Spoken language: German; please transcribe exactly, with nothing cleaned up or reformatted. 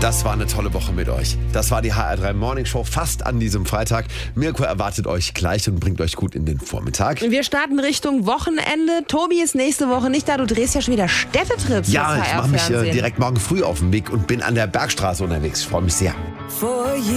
Das war eine tolle Woche mit euch. Das war die H R drei Morning Show fast an diesem Freitag. Mirko erwartet euch gleich und bringt euch gut in den Vormittag. Wir starten Richtung Wochenende. Tobi ist nächste Woche nicht da. Du drehst ja schon wieder Städtetrips. Ja, ich mache mich äh, direkt morgen früh auf den Weg und bin an der Bergstraße unterwegs. Ich freue mich sehr.